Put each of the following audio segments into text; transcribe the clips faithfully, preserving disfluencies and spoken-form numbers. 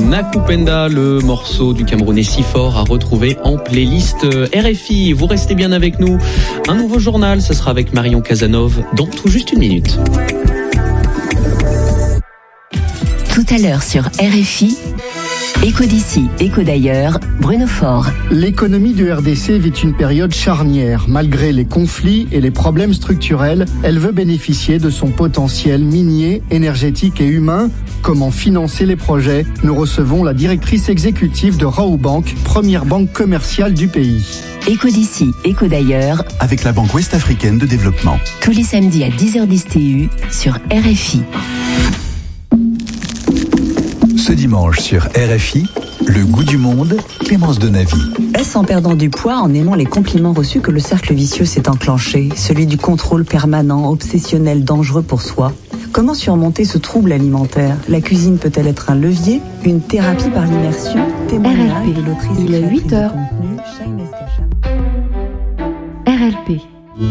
Nakupenda, le morceau du Camerounais si fort à retrouver en playlist R F I. Vous restez bien avec nous. Un nouveau journal, ce sera avec Marion Casanov dans tout juste une minute. Tout à l'heure sur R F I, Écho d'ici, écho d'ailleurs, Bruno Faure. L'économie du R D C vit une période charnière. Malgré les conflits et les problèmes structurels, elle veut bénéficier de son potentiel minier, énergétique et humain. Comment financer les projets ? Nous recevons la directrice exécutive de Raobank, première banque commerciale du pays. Écho d'ici, écho d'ailleurs, avec la Banque Ouest-Africaine de Développement. Tous les samedis à dix heures dix T U sur R F I. Ce dimanche sur R F I, le goût du monde, Clémence Donavy. Est-ce en perdant du poids, en aimant les compliments reçus, que le cercle vicieux s'est enclenché, celui du contrôle permanent, obsessionnel, dangereux pour soi ? Comment surmonter ce trouble alimentaire ? La cuisine peut-elle être un levier, une thérapie par l'immersion ? R L P, il est huit heures. R L P.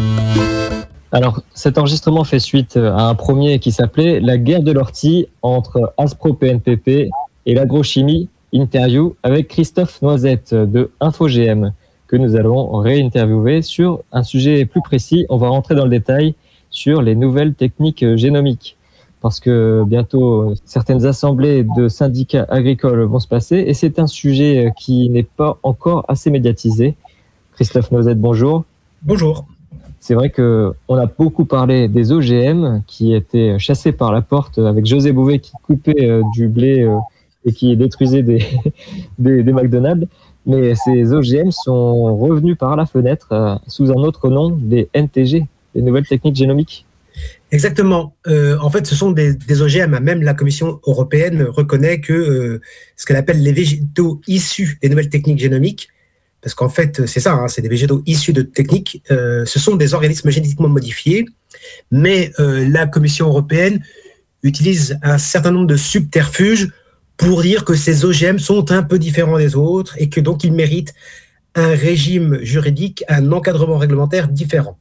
Alors, cet enregistrement fait suite à un premier qui s'appelait « La guerre de l'ortie entre Aspro P N P P et l'agrochimie ». Interview avec Christophe Noisette de InfoGM que nous allons réinterviewer sur un sujet plus précis. On va rentrer dans le détail sur les nouvelles techniques génomiques parce que bientôt certaines assemblées de syndicats agricoles vont se passer et c'est un sujet qui n'est pas encore assez médiatisé. Christophe Noisette, bonjour. Bonjour. C'est vrai qu'on a beaucoup parlé des O G M qui étaient chassés par la porte avec José Bové qui coupait euh, du blé euh, et qui détruisait des, des, des McDonald's. Mais ces O G M sont revenus par la fenêtre euh, sous un autre nom, les N T G, les nouvelles techniques génomiques. Exactement. Euh, en fait, ce sont des, des O G M. Même la Commission européenne reconnaît que euh, ce qu'elle appelle les végétaux issus des nouvelles techniques génomiques, parce qu'en fait, c'est ça, hein, c'est des végétaux issus de techniques, euh, ce sont des organismes génétiquement modifiés, mais euh, la Commission européenne utilise un certain nombre de subterfuges pour dire que ces O G M sont un peu différents des autres et que donc ils méritent un régime juridique, un encadrement réglementaire différent.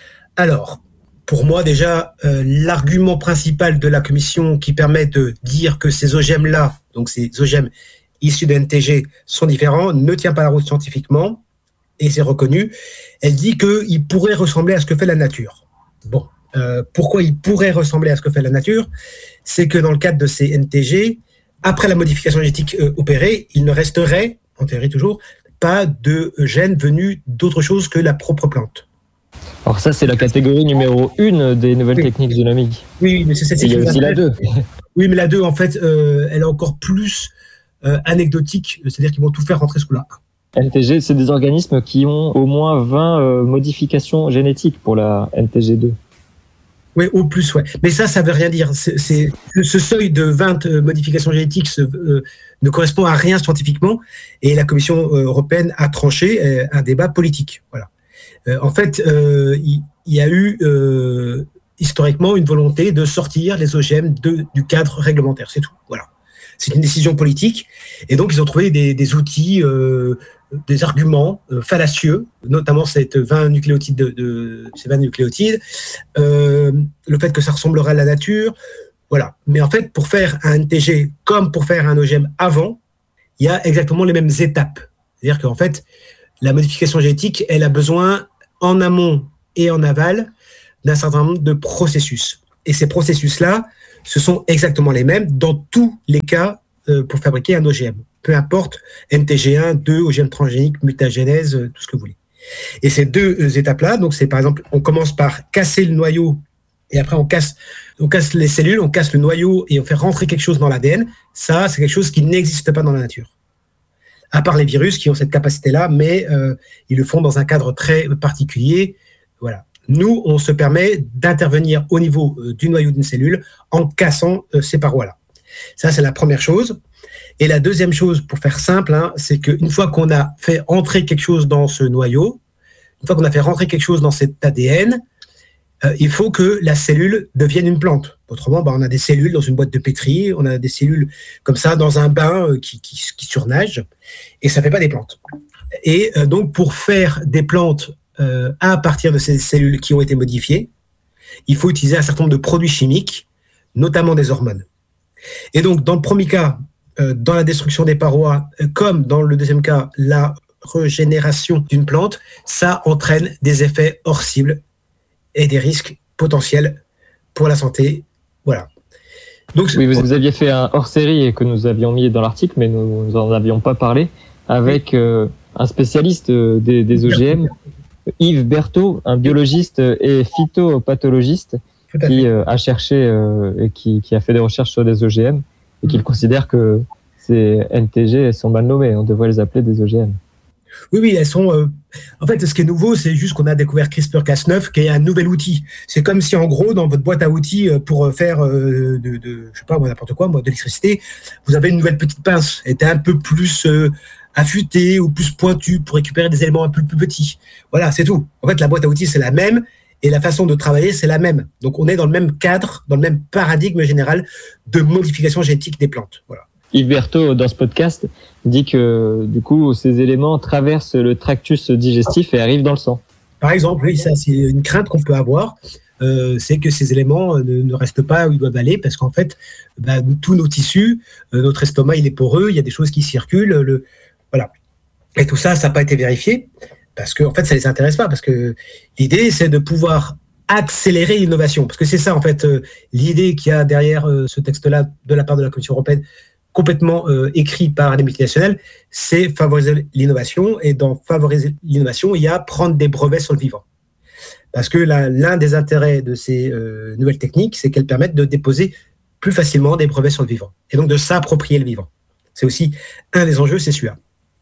Alors, pour moi déjà, euh, l'argument principal de la Commission qui permet de dire que ces O G M-là, donc ces O G M issus de N T G sont différents, ne tient pas la route scientifiquement, et c'est reconnu. Elle dit qu'ils pourraient ressembler à ce que fait la nature. Bon, euh, pourquoi ils pourraient ressembler à ce que fait la nature ? C'est que dans le cadre de ces N T G, après la modification génétique euh, opérée, il ne resterait, en théorie toujours, pas de gènes venus d'autre chose que la propre plante. Alors ça, c'est la catégorie numéro une des nouvelles oui. techniques génomiques. Oui, mais c'est cette. Il y a aussi la deux. Oui, mais la deux, en fait, euh, elle est encore plus Euh, anecdotique, c'est-à-dire qu'ils vont tout faire rentrer sous la un. N T G, c'est des organismes qui ont au moins vingt euh, modifications génétiques pour la N T G deux. Oui, au plus, ouais. Mais ça, ça veut rien dire. C'est, c'est, ce seuil de vingt euh, modifications génétiques se, euh, ne correspond à rien scientifiquement et la Commission européenne a tranché euh, un débat politique. Voilà. Euh, en fait, euh, il, il y a eu euh, historiquement une volonté de sortir les O G M de, du cadre réglementaire, c'est tout. Voilà. C'est une décision politique. Et donc, ils ont trouvé des, des outils, euh, des arguments euh, fallacieux, notamment cette vingt nucléotides, de, de, ces vingt nucléotides, euh, le fait que ça ressemblerait à la nature. Voilà. Mais en fait, pour faire un N T G comme pour faire un O G M avant, il y a exactement les mêmes étapes. C'est-à-dire qu'en fait, la modification génétique, elle a besoin, en amont et en aval, d'un certain nombre de processus. Et ces processus-là, ce sont exactement les mêmes dans tous les cas euh, pour fabriquer un O G M. Peu importe, N T G un, deux, O G M transgénique, mutagénèse, euh, tout ce que vous voulez. Et ces deux euh, étapes-là, donc c'est par exemple, on commence par casser le noyau et après on casse, on casse les cellules, on casse le noyau et on fait rentrer quelque chose dans l'A D N. Ça, c'est quelque chose qui n'existe pas dans la nature. À part les virus qui ont cette capacité-là, mais euh, ils le font dans un cadre très particulier. Voilà. Nous, on se permet d'intervenir au niveau euh, du noyau d'une cellule en cassant euh, ces parois-là. Ça, c'est la première chose. Et la deuxième chose, pour faire simple, hein, c'est qu'une fois qu'on a fait entrer quelque chose dans ce noyau, une fois qu'on a fait rentrer quelque chose dans cet A D N, euh, il faut que la cellule devienne une plante. Autrement, bah, on a des cellules dans une boîte de pétri, on a des cellules comme ça dans un bain euh, qui, qui, qui surnagent, et ça ne fait pas des plantes. Et euh, donc, pour faire des plantes Euh, à partir de ces cellules qui ont été modifiées, il faut utiliser un certain nombre de produits chimiques, notamment des hormones. Et donc, dans le premier cas, euh, dans la destruction des parois, euh, comme dans le deuxième cas, la régénération d'une plante, ça entraîne des effets hors cible et des risques potentiels pour la santé. Voilà. Donc, oui, vous, vous aviez fait un hors-série et que nous avions mis dans l'article, mais nous n'en avions pas parlé, avec euh, un spécialiste des, des O G M, Yves Berthaud, un biologiste et phytopathologiste qui euh, a cherché euh, et qui, qui a fait des recherches sur des O G M et qui mmh. considère que ces N T G sont mal nommés. On devrait les appeler des O G M. Oui, oui, elles sont. Euh... En fait, ce qui est nouveau, c'est juste qu'on a découvert CRISPR Cas neuf, qui est un nouvel outil. C'est comme si, en gros, dans votre boîte à outils pour faire euh, de, de, je sais pas, moi, n'importe quoi, moi, de l'électricité, vous avez une nouvelle petite pince. Elle était un peu plus euh, affûtée ou plus pointue pour récupérer des éléments un peu plus petits. Voilà, c'est tout. En fait, la boîte à outils, c'est la même et la façon de travailler, c'est la même. Donc, on est dans le même cadre, dans le même paradigme général de modification génétique des plantes. Voilà. Yves Berthaud, dans ce podcast, dit que du coup, ces éléments traversent le tractus digestif et arrivent dans le sang. Par exemple, oui, ça c'est une crainte qu'on peut avoir, euh, c'est que ces éléments ne, ne restent pas où ils doivent aller, parce qu'en fait, bah, tous nos tissus, euh, notre estomac, il est poreux, il y a des choses qui circulent, le, voilà. Et tout ça, ça n'a pas été vérifié, parce qu'en en fait, ça ne les intéresse pas, parce que l'idée, c'est de pouvoir accélérer l'innovation, parce que c'est ça, en fait, euh, l'idée qu'il y a derrière euh, ce texte-là de la part de la Commission européenne, complètement euh, écrit par les multinationales, c'est favoriser l'innovation. Et dans favoriser l'innovation, il y a prendre des brevets sur le vivant. Parce que la, l'un des intérêts de ces euh, nouvelles techniques, c'est qu'elles permettent de déposer plus facilement des brevets sur le vivant. Et donc de s'approprier le vivant. C'est aussi un des enjeux, c'est celui-là.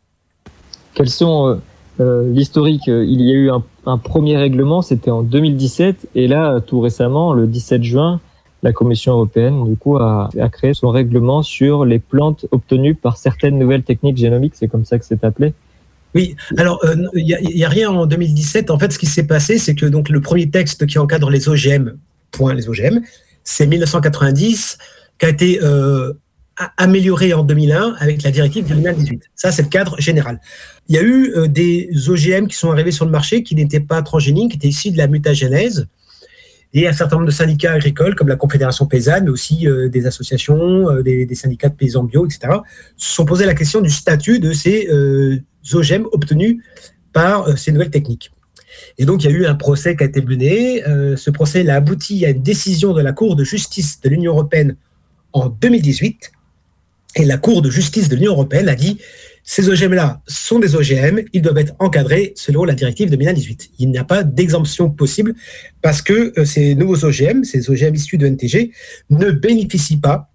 Quels sont euh, euh, l'historique? Il y a eu un, un premier règlement, c'était en deux mille dix-sept. Et là, tout récemment, le dix-sept juin, la Commission européenne, du coup, a, a créé son règlement sur les plantes obtenues par certaines nouvelles techniques génomiques. C'est comme ça que c'est appelé. Oui. Alors, il euh, n'y a, a rien en deux mille dix-sept. En fait, ce qui s'est passé, c'est que donc le premier texte qui encadre les O G M, point les O G M, c'est mille neuf cent quatre-vingt-dix, qui a été euh, amélioré en deux mille un avec la directive de deux mille dix-huit. Ça, c'est le cadre général. Il y a eu euh, des O G M qui sont arrivés sur le marché qui n'étaient pas transgéniques, qui étaient issus de la mutagénèse. Et un certain nombre de syndicats agricoles, comme la Confédération paysanne, mais aussi euh, des associations, euh, des, des syndicats de paysans bio, et cetera, se sont posé la question du statut de ces euh, O G M obtenus par euh, ces nouvelles techniques. Et donc, il y a eu un procès qui a été mené. Euh, ce procès a abouti à une décision de la Cour de justice de l'Union européenne en deux mille dix-huit. Et la Cour de justice de l'Union européenne a dit ces O G M-là sont des O G M, ils doivent être encadrés selon la directive de deux mille dix-huit. Il n'y a pas d'exemption possible parce que euh, ces nouveaux O G M, ces O G M issus de N T G, ne bénéficient pas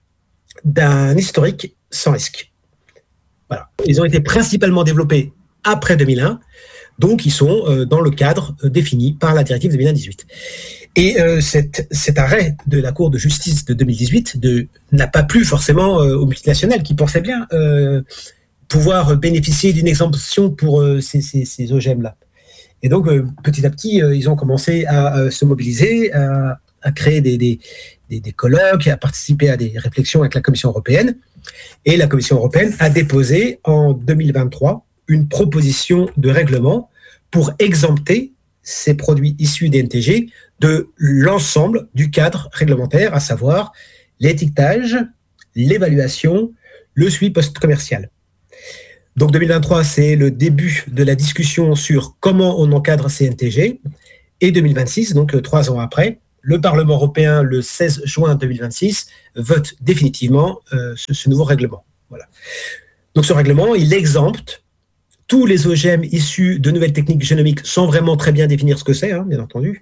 d'un historique sans risque. Voilà. Ils ont été principalement développés après deux mille un, donc ils sont euh, dans le cadre euh, défini par la directive de deux mille dix-huit. Et euh, cet, cet arrêt de la Cour de justice de deux mille dix-huit de, n'a pas plu forcément euh, aux multinationales qui pensaient bien euh, pouvoir bénéficier d'une exemption pour euh, ces, ces, ces O G M-là. Et donc, euh, petit à petit, euh, ils ont commencé à euh, se mobiliser, à, à créer des, des, des, des colloques, à participer à des réflexions avec la Commission européenne. Et la Commission européenne a déposé en deux mille vingt-trois une proposition de règlement pour exempter ces produits issus des N T G de l'ensemble du cadre réglementaire, à savoir l'étiquetage, l'évaluation, le suivi post-commercial. Donc deux mille vingt-trois, c'est le début de la discussion sur comment on encadre ces N T G. Et deux mille vingt-six, donc trois ans après, le Parlement européen, le seize juin deux mille vingt-six, vote définitivement euh, ce, ce nouveau règlement. Voilà. Donc ce règlement, il exempte tous les O G M issus de nouvelles techniques génomiques sans vraiment très bien définir ce que c'est, hein, bien entendu,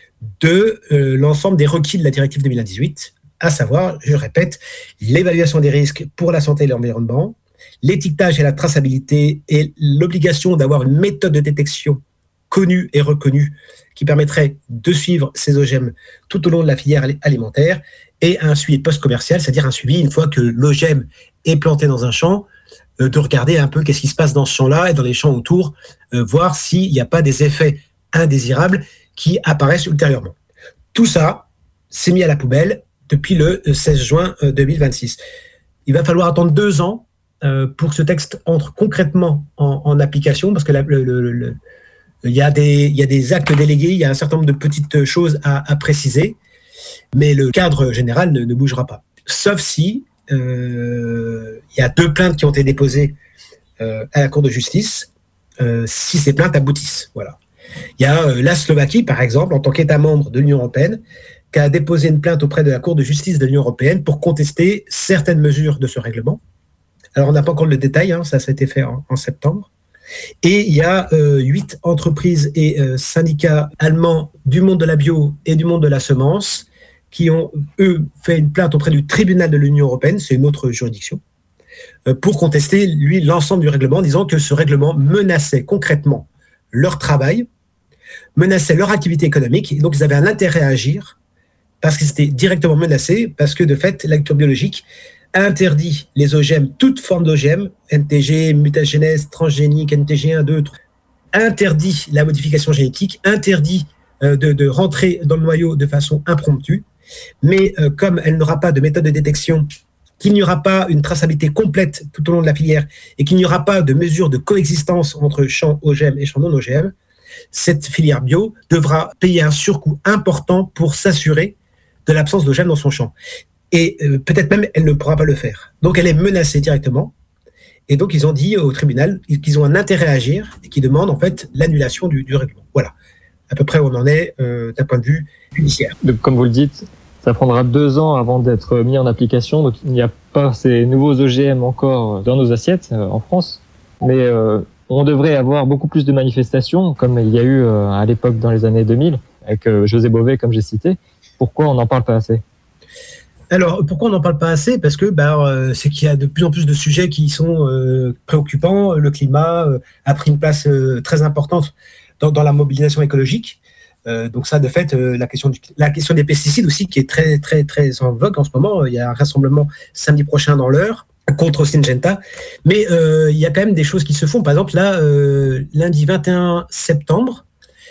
de euh, l'ensemble des requis de la directive deux mille dix-huit, à savoir, je répète, l'évaluation des risques pour la santé et l'environnement, l'étiquetage et la traçabilité et l'obligation d'avoir une méthode de détection connue et reconnue qui permettrait de suivre ces O G M tout au long de la filière alimentaire et un suivi post-commercial, c'est-à-dire un suivi une fois que l'O G M est planté dans un champ, euh, de regarder un peu qu'est-ce qui se passe dans ce champ-là et dans les champs autour, euh, voir s'il n'y a pas des effets indésirables qui apparaissent ultérieurement. Tout ça s'est mis à la poubelle depuis le seize juin deux mille vingt-six. Il va falloir attendre deux ans euh, pour que ce texte entre concrètement en, en application, parce que la, le, le, le, il y a des, il y a des actes délégués, il y a un certain nombre de petites choses à, à préciser, mais le cadre général ne, ne bougera pas. Sauf si euh, il y a deux plaintes qui ont été déposées euh, à la Cour de justice, euh, si ces plaintes aboutissent. Voilà. Il y a euh, la Slovaquie, par exemple, en tant qu'État membre de l'Union européenne, qui a déposé une plainte auprès de la Cour de justice de l'Union européenne pour contester certaines mesures de ce règlement. Alors, on n'a pas encore le détail, hein, ça, ça a été fait en, en septembre. Et il y a euh, huit entreprises et euh, syndicats allemands du monde de la bio et du monde de la semence qui ont, eux, fait une plainte auprès du tribunal de l'Union européenne, c'est une autre juridiction, euh, pour contester, lui, l'ensemble du règlement, en disant que ce règlement menaçait concrètement leur travail, menaçait leur activité économique, et donc ils avaient un intérêt à agir, parce qu'ils étaient directement menacés, parce que de fait, l'agriculture biologique interdit les O G M, toute forme d'O G M, N T G, mutagénèse, transgénique, N T G un, deux, trois, interdit la modification génétique, interdit euh, de, de rentrer dans le noyau de façon impromptue, mais euh, comme elle n'aura pas de méthode de détection, qu'il n'y aura pas une traçabilité complète tout au long de la filière, et qu'il n'y aura pas de mesure de coexistence entre champs O G M et champs non O G M, cette filière bio devra payer un surcoût important pour s'assurer de l'absence d'O G M dans son champ. Et euh, peut-être même, elle ne pourra pas le faire. Donc, elle est menacée directement. Et donc, ils ont dit au tribunal qu'ils ont un intérêt à agir et qu'ils demandent, en fait, l'annulation du, du règlement. Voilà. À peu près où on en est euh, d'un point de vue judiciaire. Donc, comme vous le dites, ça prendra deux ans avant d'être mis en application. Donc, il n'y a pas ces nouveaux O G M encore dans nos assiettes euh, en France. Mais euh, on devrait avoir beaucoup plus de manifestations, comme il y a eu euh, à l'époque dans les années deux mille, avec euh, José Bové, comme j'ai cité. Pourquoi on n'en parle pas assez ? Alors, pourquoi on n'en parle pas assez ? Parce que bah, euh, c'est qu'il y a de plus en plus de sujets qui sont euh, préoccupants. Le climat euh, a pris une place euh, très importante dans, dans la mobilisation écologique. Euh, donc ça, de fait, euh, la question du, la question des pesticides aussi, qui est très, très, très en vogue en ce moment. Il y a un rassemblement samedi prochain dans l'Eure contre Syngenta. Mais euh, il y a quand même des choses qui se font. Par exemple, là, euh, lundi vingt et un septembre,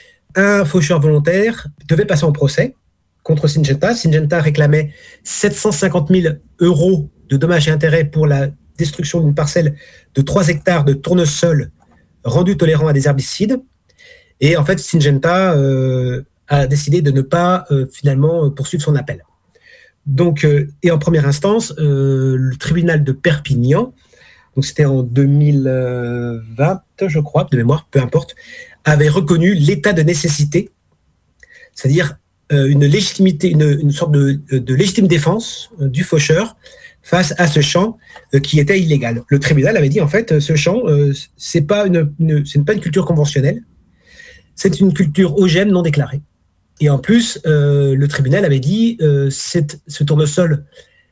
un faucheur volontaire devait passer en procès contre Syngenta. Syngenta réclamait sept cent cinquante mille euros de dommages et intérêts pour la destruction d'une parcelle de trois hectares de tournesol rendu tolérant à des herbicides. Et en fait, Syngenta euh, a décidé de ne pas euh, finalement poursuivre son appel. Donc, euh, et en première instance, euh, le tribunal de Perpignan, donc c'était en deux mille vingt, je crois, de mémoire, peu importe, avait reconnu l'état de nécessité, c'est-à-dire une légitimité, une, une sorte de, de légitime défense du faucheur face à ce champ qui était illégal. Le tribunal avait dit, en fait, ce champ, c'est pas une, une, c'est pas une culture conventionnelle, c'est une culture O G M non déclarée. Et en plus, euh, le tribunal avait dit, euh, cette, ce tournesol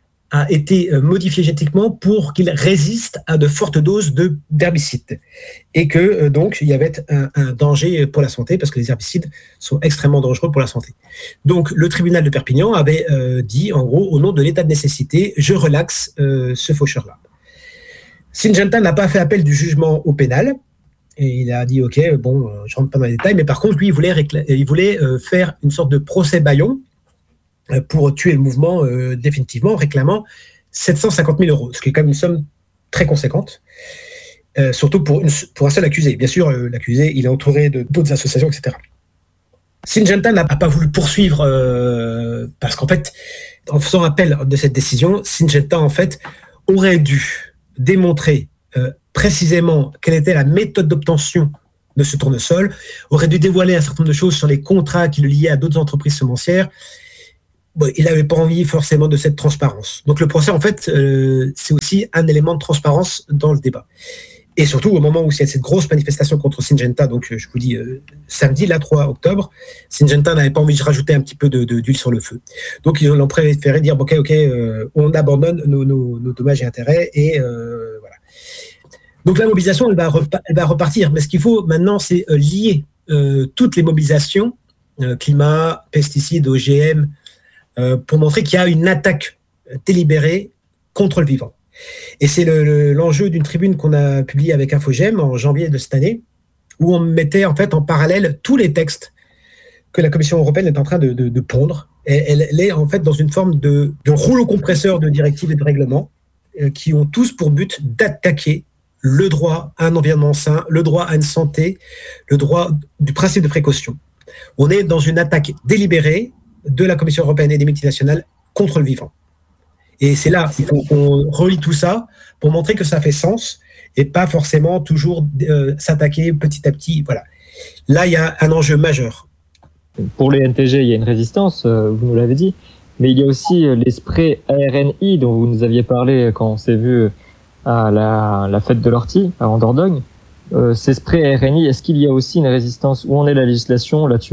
a été modifié génétiquement pour qu'il résiste à de fortes doses de, d'herbicides. Et que, euh, donc, il y avait un, un danger pour la santé, parce que les herbicides sont extrêmement dangereux pour la santé. Donc, le tribunal de Perpignan avait euh, dit, en gros, au nom de l'état de nécessité, je relaxe euh, ce faucheur-là. Syngenta n'a pas fait appel du jugement au pénal, et il a dit, OK, bon, je ne rentre pas dans les détails, mais par contre, lui, il voulait, récla- il voulait euh, faire une sorte de procès bâillon pour tuer le mouvement euh, définitivement, réclamant sept cent cinquante mille euros, ce qui est quand même une somme très conséquente, euh, surtout pour, une, pour un seul accusé. Bien sûr, euh, l'accusé, il est entouré de, d'autres associations, et cetera. Syngenta n'a pas voulu poursuivre, euh, parce qu'en fait, en faisant appel de cette décision, Syngenta, en fait, aurait dû démontrer euh, précisément quelle était la méthode d'obtention de ce tournesol, aurait dû dévoiler un certain nombre de choses sur les contrats qui le liaient à d'autres entreprises semencières. Bon, il n'avait pas envie forcément de cette transparence. Donc le procès, en fait, euh, c'est aussi un élément de transparence dans le débat. Et surtout, au moment où il y a cette grosse manifestation contre Syngenta, donc je vous dis euh, samedi, là, trois octobre, Syngenta n'avait pas envie de rajouter un petit peu de, de, d'huile sur le feu. Donc ils ont préféré dire, ok, ok, euh, on abandonne nos, nos, nos dommages et intérêts, et euh, voilà. Donc la mobilisation, elle va, repa- elle va repartir. Mais ce qu'il faut maintenant, c'est euh, lier euh, toutes les mobilisations, euh, climat, pesticides, O G M, euh, pour montrer qu'il y a une attaque délibérée contre le vivant. Et c'est le, le, l'enjeu d'une tribune qu'on a publiée avec InfoGem en janvier de cette année, où on mettait en fait en parallèle tous les textes que la Commission européenne est en train de, de, de pondre. Et elle, elle est en fait dans une forme de, de rouleau compresseur de directives et de règlements euh, qui ont tous pour but d'attaquer le droit à un environnement sain, le droit à une santé, le droit du principe de précaution. On est dans une attaque délibérée de la Commission européenne et des multinationales contre le vivant. Et c'est là qu'on, qu'on relie tout ça pour montrer que ça fait sens et pas forcément toujours euh, s'attaquer petit à petit. Voilà. Là, il y a un enjeu majeur. Pour les N T G, il y a une résistance, euh, vous nous l'avez dit, mais il y a aussi les sprays A R N I dont vous nous aviez parlé quand on s'est vu à la, la fête de l'ortie, en Dordogne. Euh, ces sprays A R N I, est-ce qu'il y a aussi une résistance? Où en est la législation là-dessus?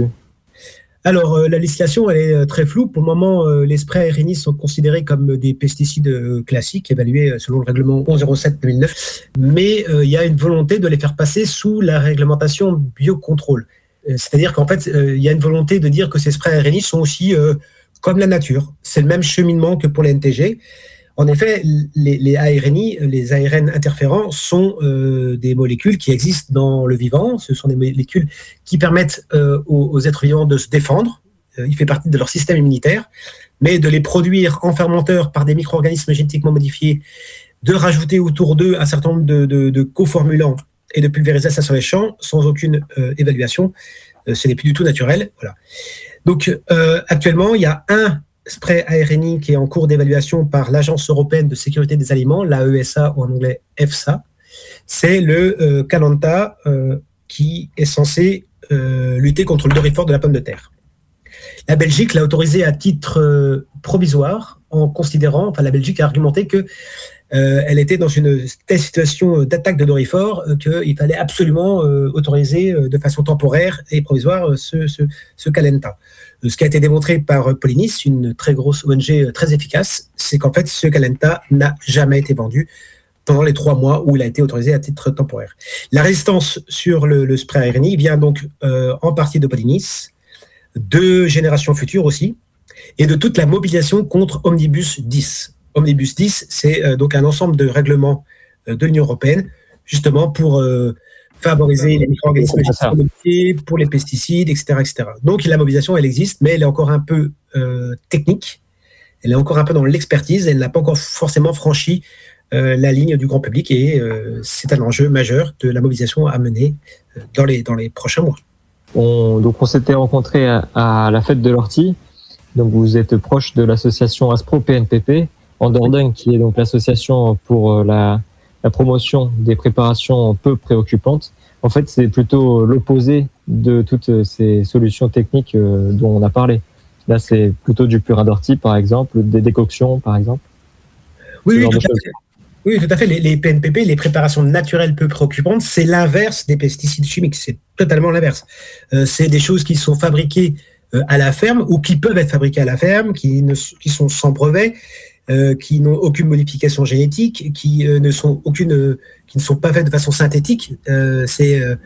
Alors, euh, la législation, elle est euh, très floue. Pour le moment, euh, les sprays A R N I sont considérés comme des pesticides euh, classiques, évalués euh, selon le règlement onze zéro sept deux mille neuf. Mais euh, il y a une volonté de les faire passer sous la réglementation biocontrôle. Euh, c'est-à-dire qu'en fait, euh, il y a une volonté de dire que ces sprays A R N I sont aussi euh, comme la nature. C'est le même cheminement que pour les N T G. En effet, les, les A R N I, les A R N interférents, sont euh, des molécules qui existent dans le vivant. Ce sont des molécules qui permettent euh, aux, aux êtres vivants de se défendre. Euh, il fait partie de leur système immunitaire. Mais de les produire en fermenteur par des micro-organismes génétiquement modifiés, de rajouter autour d'eux un certain nombre de, de, de coformulants et de pulvériser ça sur les champs sans aucune euh, évaluation, euh, ce n'est plus du tout naturel. Voilà. Donc, euh, actuellement, il y a un spray A R N I qui est en cours d'évaluation par l'Agence européenne de sécurité des aliments, l'A E S A ou en anglais EFSA. C'est le euh, Calanta euh, qui est censé euh, lutter contre le dorifort de la pomme de terre. La Belgique l'a autorisé à titre euh, provisoire en considérant, enfin la Belgique a argumenté que euh, elle était dans une telle situation d'attaque de dorifort euh, qu'il fallait absolument euh, autoriser euh, de façon temporaire et provisoire euh, ce, ce, ce Calenta. Ce qui a été démontré par Polinis, une très grosse O N G très efficace, c'est qu'en fait, ce Calenta n'a jamais été vendu pendant les trois mois où il a été autorisé à titre temporaire. La résistance sur le, le spray A R N I vient donc euh, en partie de Polinis, de Génération Future aussi, et de toute la mobilisation contre Omnibus dix. Omnibus dix, c'est euh, donc un ensemble de règlements euh, de l'Union européenne, justement pour euh, favoriser les micro-organismes modifiés, pour les pesticides, et cetera, et cetera. Donc la mobilisation, elle existe, mais elle est encore un peu euh, technique, elle est encore un peu dans l'expertise, elle n'a pas encore forcément franchi euh, la ligne du grand public, et euh, c'est un enjeu majeur de la mobilisation à mener euh, dans, les, dans les prochains mois. On, donc on s'était rencontrés à, à la fête de l'ortie, donc vous êtes proche de l'association Aspro P N P P, en Dordogne, qui est donc l'association pour la la promotion des préparations peu préoccupantes. En fait, c'est plutôt l'opposé de toutes ces solutions techniques dont on a parlé. Là, c'est plutôt du purin d'ortie, par exemple, des décoctions, par exemple. Oui, oui, tout à fait. Oui, tout à fait. Les, les P N P P, les préparations naturelles peu préoccupantes, c'est l'inverse des pesticides chimiques. C'est totalement l'inverse. Euh, c'est des choses qui sont fabriquées euh, à la ferme ou qui peuvent être fabriquées à la ferme, qui, ne, qui sont sans brevet, Euh, qui n'ont aucune modification génétique, qui euh, ne sont aucune, euh, qui ne sont pas faites de façon synthétique. Euh, c'est euh,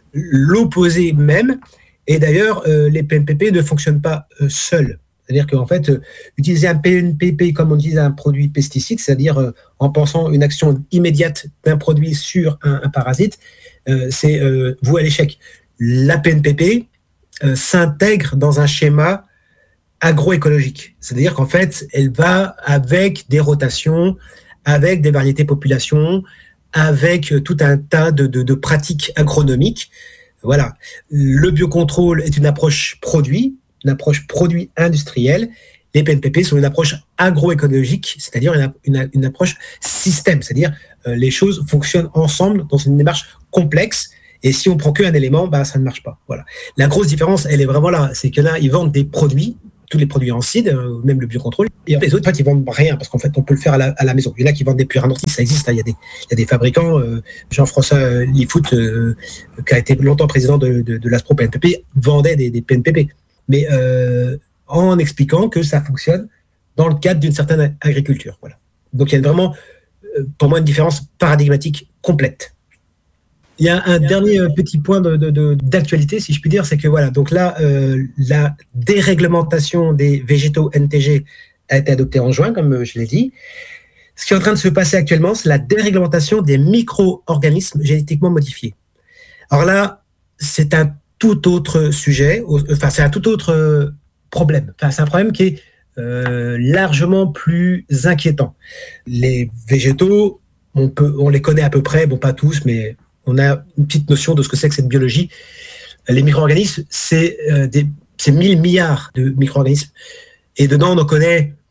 l'opposé même. Et d'ailleurs, euh, les P N P P ne fonctionnent pas euh, seuls. C'est-à-dire qu'en fait, euh, utiliser un P N P P comme on utilise un produit pesticide, c'est-à-dire euh, en pensant une action immédiate d'un produit sur un, un parasite, euh, c'est euh, voué à l'échec. La P N P P euh, s'intègre dans un schéma agroécologique. C'est-à-dire qu'en fait, elle va avec des rotations, avec des variétés populations, avec tout un tas de, de, de pratiques agronomiques. Voilà. Le biocontrôle est une approche produit, une approche produit industrielle. Les P N P P sont une approche agroécologique, c'est-à-dire une, une, une approche système, c'est-à-dire euh, les choses fonctionnent ensemble dans une démarche complexe. Et si on prend qu'un élément, bah, ça ne marche pas. Voilà. La grosse différence, elle est vraiment là. C'est que là, ils vendent des produits, tous les produits en C I D, euh, même le biocontrôle. Et les autres, en fait, ils vendent rien parce qu'en fait, on peut le faire à la, à la maison. Il y en a qui vendent des purins d'ortie, ça existe. Hein. Il y a des, il y a des fabricants. Euh, Jean-François euh, Lifoot, euh, qui a été longtemps président de, de, de l'Aspro P N P P, vendait des, des P N P P. Mais euh, en expliquant que ça fonctionne dans le cadre d'une certaine agriculture. Voilà. Donc, il y a vraiment, euh, pour moi, une différence paradigmatique complète. Il y a un dernier petit point de, de, de, d'actualité, si je puis dire, c'est que voilà, donc là, euh, la déréglementation des végétaux N T G a été adoptée en juin, comme je l'ai dit. Ce qui est en train de se passer actuellement, c'est la déréglementation des micro-organismes génétiquement modifiés. Alors là, c'est un tout autre sujet, enfin c'est un tout autre problème. Enfin, c'est un problème qui est euh, largement plus inquiétant. Les végétaux, on peut, on les connaît à peu près, bon pas tous, mais on a une petite notion de ce que c'est que cette biologie. Les micro-organismes, c'est, euh, des, c'est mille milliards de micro-organismes. Et dedans, on en connaît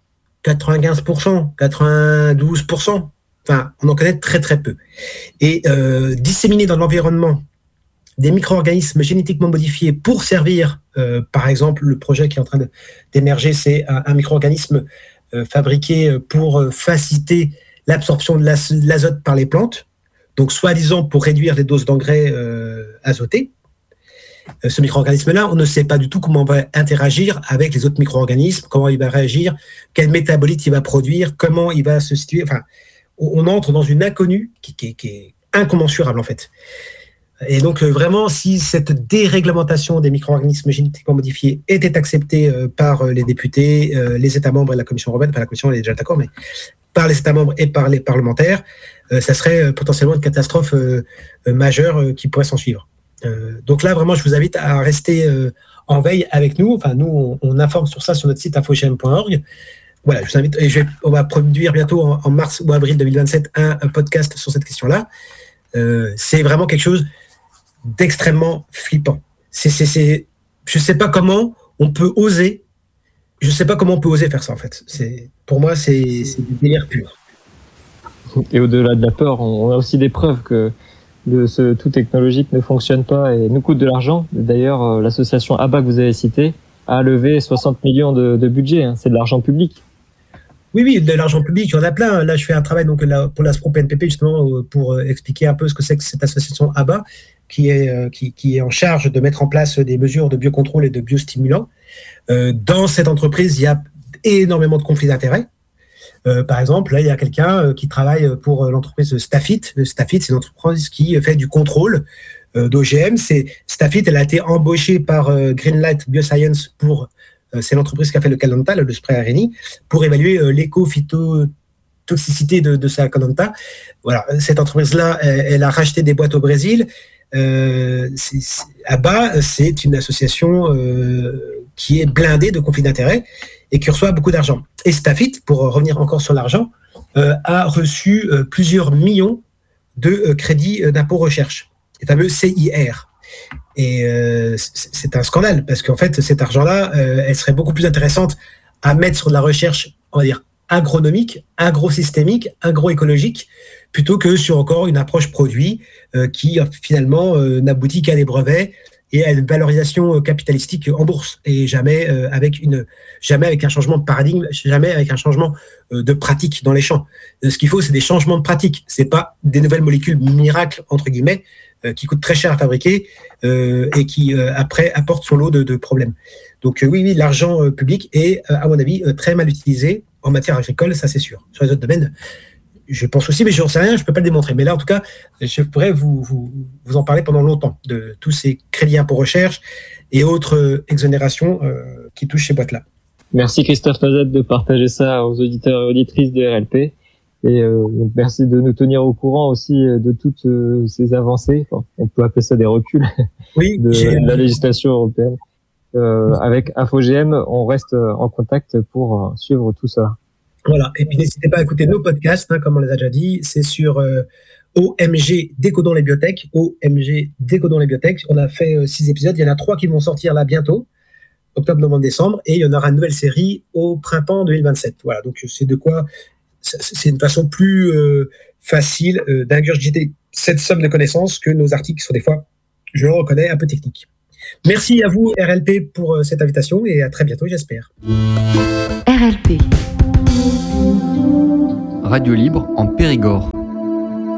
quatre-vingt-quinze pour cent, quatre-vingt-douze pour cent. Enfin, on en connaît très très peu. Et euh, disséminer dans l'environnement des micro-organismes génétiquement modifiés pour servir, euh, par exemple, le projet qui est en train de, d'émerger, c'est un, un micro-organisme euh, fabriqué pour euh, faciliter l'absorption de, l'az- de l'azote par les plantes, donc soi-disant pour réduire les doses d'engrais euh, azotés. Euh, ce micro-organisme-là, on ne sait pas du tout comment il va interagir avec les autres micro-organismes, comment il va réagir, quel métabolite il va produire, comment il va se situer. Enfin, on, on entre dans une inconnue qui, qui, qui est incommensurable, en fait. Et donc, euh, vraiment, si cette déréglementation des micro-organismes génétiquement modifiés était acceptée euh, par euh, les députés, euh, les États membres et la Commission européenne, enfin la Commission elle est déjà d'accord, mais par les États membres et par les parlementaires, euh, ça serait euh, potentiellement une catastrophe euh, euh, majeure euh, qui pourrait s'en suivre. Euh, donc là, vraiment, je vous invite à rester euh, en veille avec nous. Enfin, nous, on, on informe sur ça sur notre site infogm point org. Voilà, je vous invite, et je vais, on va produire bientôt en, en mars ou avril deux mille vingt-sept un, un podcast sur cette question-là. Euh, c'est vraiment quelque chose d'extrêmement flippant. C'est, c'est, c'est, je sais pas comment on peut oser, je sais pas comment on peut oser faire ça en fait. C'est, pour moi, c'est, c'est du délire pur. Et au-delà de la peur, on a aussi des preuves que le, ce tout technologique ne fonctionne pas et nous coûte de l'argent. D'ailleurs, l'association A B A que vous avez citée a levé soixante millions de, de budget. Hein. C'est de l'argent public. Oui, oui, de l'argent public, il y en a plein. Là, je fais un travail donc, là, pour l'Aspro P N P P, justement, pour expliquer un peu ce que c'est que cette association A B A, qui est, qui, qui est en charge de mettre en place des mesures de biocontrôle et de biostimulants. Euh, dans cette entreprise, il y a énormément de conflits d'intérêts. Euh, par exemple, là, il y a quelqu'un qui travaille pour l'entreprise Stafit. Stafit, c'est une entreprise qui fait du contrôle euh, d'O G M. C'est, Stafit, elle a été embauchée par euh, Greenlight Bioscience pour... C'est l'entreprise qui a fait le Calanta, le spray Areni, pour évaluer euh, l'éco-phytotoxicité de, de sa Calanta. Voilà, cette entreprise-là, elle, elle a racheté des boîtes au Brésil. Euh, c'est, c'est, A B A, c'est une association euh, qui est blindée de conflits d'intérêts et qui reçoit beaucoup d'argent. Et Stafit, pour revenir encore sur l'argent, euh, a reçu euh, plusieurs millions de euh, crédits d'impôt recherche, les fameux C I R. Et euh, c'est un scandale parce qu'en fait, cet argent-là, euh, elle serait beaucoup plus intéressante à mettre sur de la recherche, on va dire, agronomique, agro-systémique, agroécologique, plutôt que sur encore une approche produit euh, qui finalement euh, n'aboutit qu'à des brevets et à une valorisation capitalistique en bourse et jamais euh, avec une, jamais avec un changement de paradigme, jamais avec un changement euh, de pratique dans les champs. Euh, ce qu'il faut, c'est des changements de pratique. C'est pas des nouvelles molécules miracles entre guillemets qui coûte très cher à fabriquer euh, et qui, euh, après, apporte son lot de, de problèmes. Donc, euh, oui, oui, l'argent euh, public est, euh, à mon avis, euh, très mal utilisé en matière agricole, ça c'est sûr. Sur les autres domaines, je pense aussi, mais je n'en sais rien, je ne peux pas le démontrer. Mais là, en tout cas, je pourrais vous, vous, vous en parler pendant longtemps de tous ces crédits impôt recherche et autres euh, exonérations euh, qui touchent ces boîtes-là. Merci Christophe Noisette de partager ça aux auditeurs et auditrices de R L P. Et euh, donc merci de nous tenir au courant aussi de toutes euh, ces avancées, enfin, on peut appeler ça des reculs oui, de, de la législation européenne. Euh, avec InfoGM, on reste en contact pour euh, suivre tout ça. Voilà, et puis n'hésitez pas à écouter nos podcasts, hein, comme on les a déjà dit, c'est sur euh, O M G Décodons les biotech, O M G Décodons les biotech. On a fait euh, six épisodes, il y en a trois qui vont sortir là bientôt, octobre, novembre, décembre, et il y en aura une nouvelle série au printemps deux mille vingt-sept. Voilà, donc c'est de quoi... C'est une façon plus euh, facile euh, d'ingurgiter cette somme de connaissances que nos articles sont des fois, je le reconnais, un peu techniques. Merci à vous, R L P, pour euh, cette invitation et à très bientôt, j'espère. R L P. Radio libre en Périgord.